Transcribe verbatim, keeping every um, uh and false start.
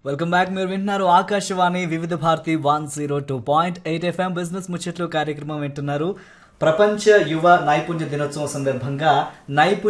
Welcome back. మీరు వింటున్నారు ఆకాశవాణి వివిధ Bharati one zero two point eight FM business ముచ్చట్లు కార్యక్రమం వింటున్నారు. ప్రపంచ యువ నైపుణ్య దినోత్సవం సందర్భంగా నైపుణ్య